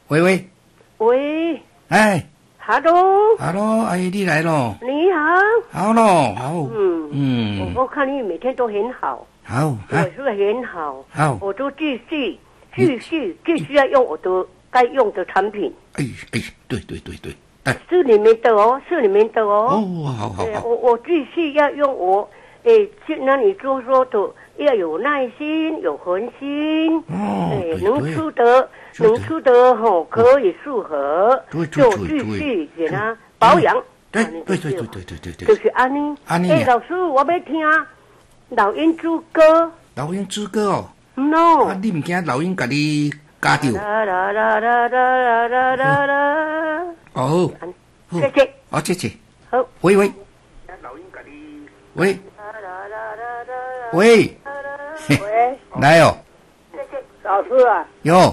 喂喂， 喂， 哎 ，Hello， ，Hello， 阿姨你来咯？ 你好。 好咯，好， 我看你每天都很好， 好， 我是很好， 好， 我都继续要用我的该用的产品。 哎，对，哎， 是你们的哦，是你们的哦。 哦，好， 我继续要用我，那你就说的要有耐心，有恒心，能出得吼可以适合，就继续给他保养。 对， 就是安妮。老师，我要听老鹰之歌。 老鹰之歌哦。 No。 啊，你唔惊老鹰甲你加掉？哦， 谢谢。 好，谢谢。 好。 喂。喂。喂。来哦。 老师啊。 有。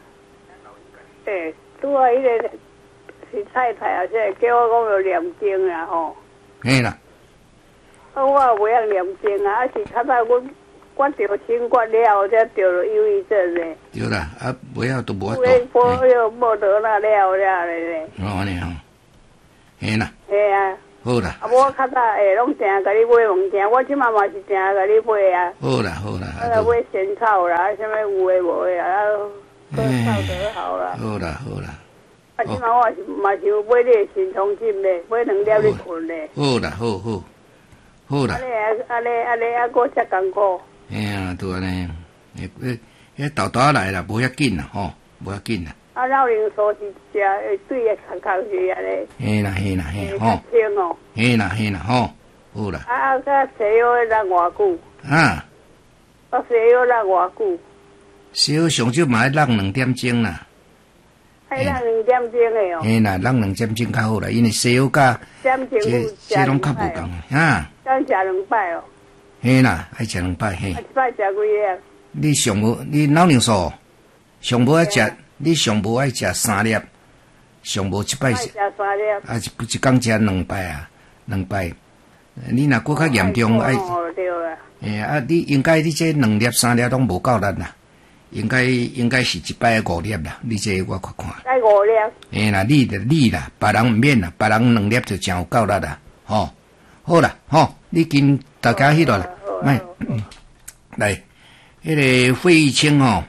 拄啊，迄个是太太啊，这叫我讲要念经啊吼。 嘿啦。 我袂晓念经啊，是较早我得新冠了，才得了忧郁症嘞。 对啦，啊，袂晓都无法度。 无得那了嘞。 安尼吼。嘿啦。 嘿啊。 好啦。 啊，我较早拢正甲你买物件，我即嘛嘛是正甲你买啊。 好啦。 啊，买仙草啦，什么有诶无诶啊，喝草得好啦。 好啦。 啊，即嘛我是嘛是有买你新冲剂咧，买2粒你困咧。 好啦。 安尼啊，我才艰苦。 哎呀，都安尼，迄豆豆来啦，无遐紧啦，吼，无遐紧啦。 啊，老零素是食会水诶，空是安尼。 嘿啦，吼。 清哦。 嘿啦，吼，好啦。 啊，甲西药诶，人偌久？ 啊。 啊，西药人偌久？ 西药上少嘛要人2点钟啦。 迄人2点钟诶哦。 嘿啦，人2点钟较好啦，因为西药甲这拢较无共啊。 咱食2摆哦。 嘿啦，爱食2摆嘿。 一摆食几粒？ 你上无你脑量素，上无爱食，你上无爱食3粒，上无一摆食3粒。 啊，一工食2摆啊，2摆。你若搁较严重爱，啊，你应该你这2粒3粒拢无够力啦，应该是一摆5粒啦。你这我看看。 该5粒。 嘿啦，你啦，别人毋免啦，别人2粒就真有够力啦，吼。好啦，吼，你跟大家迄落啦，来，迄个费玉清吼，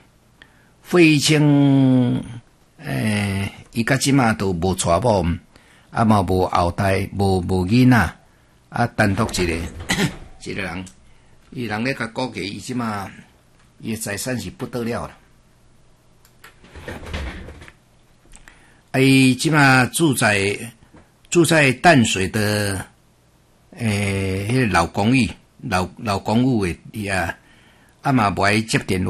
伊甲即马都无娶某，啊嘛无后代，无囡仔，啊单独一个人，伊人咧甲估计伊即马伊的财产是不得了啦。伊即马住在淡水的。迄个老公寓，老公寓诶，伊啊嘛无爱接电话，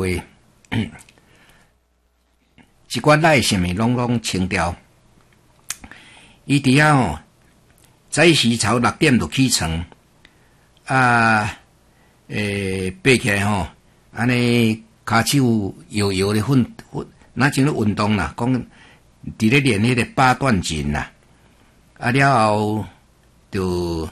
一寡赖什么拢清掉。伊伫遐吼，早时朝6点就起床，啊，爬起来吼，安尼骹手摇咧训，哪像咧运动啦，讲伫咧练迄个8段锦啦，啊了后就。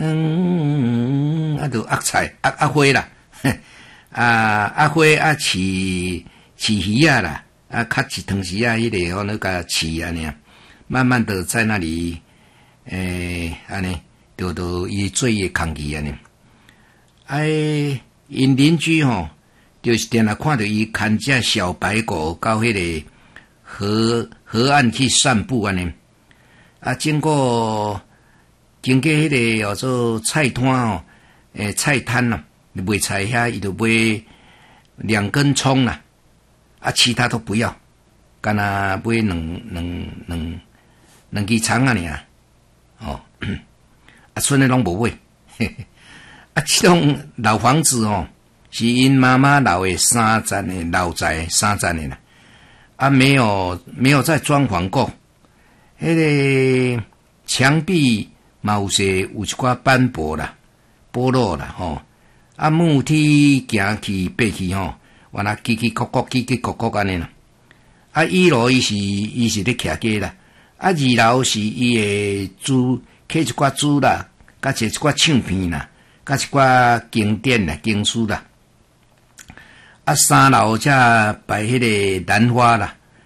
就压菜压花啦，压花饲鱼啊啦，较一汤时啊，迄个那个饲安尼，慢慢的在那里，安尼，就伊做伊空气安尼，因邻居吼，就是定来看到伊牵只小白狗到迄个河岸去散步安尼，经过迄个叫做菜摊哦，菜摊啦，卖菜遐伊就买2根葱啦，其他都不要，干那买两支葱啊尔，哦，剩的拢无买，这种老房子哦，是因妈妈留的3层的老宅3层的啦，没有再装潢过，迄个墙壁。嘛有一寡斑驳啦、剥落啦，吼，木梯行去爬去吼，原来起鼓安尼啦。1楼伊是咧徛家啦，2楼是伊诶书，刻一寡书啦，甲一寡唱片啦，甲一寡经典啦、经书啦。3楼才摆迄个兰花啦，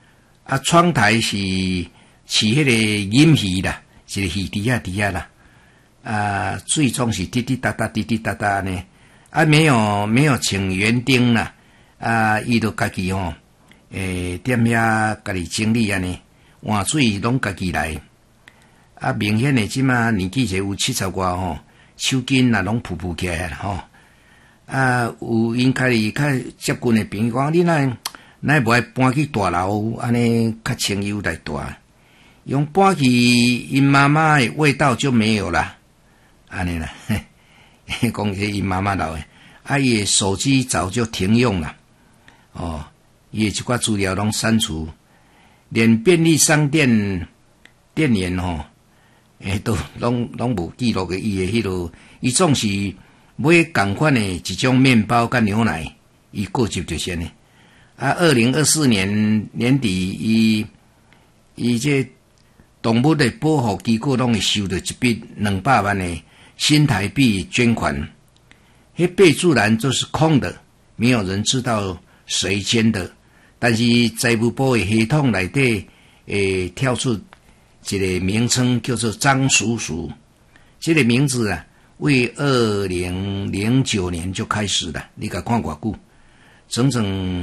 窗台是迄个饮鱼啦，一个鱼伫遐啦，水中是滴滴答答呢，没有请园丁啦，伊就家己踮遐家己整理安尼，换水拢家己来，明显的即马年纪有70外手筋也拢浮起来啦有因家己较接近的朋友讲，你哪无爱搬去大楼，安尼较清幽来住，用搬去因妈妈的味道就没有啦，安尼啦，讲起因妈妈老的，伊的手机早就停用了，伊的一寡资料拢删除，连便利商店店员都拢无记录个伊的迄落，伊总是买同款的一种面包甲牛奶，伊过节就先呢。2024年年底，伊这动物的保护机构拢会收到一笔200万的新台币捐款，迄备注栏就是空的，没有人知道谁捐的，但是财务部的系统内底跳出一个名称叫做张叔叔，这个名字为2009年就开始了，你甲看偌久，整整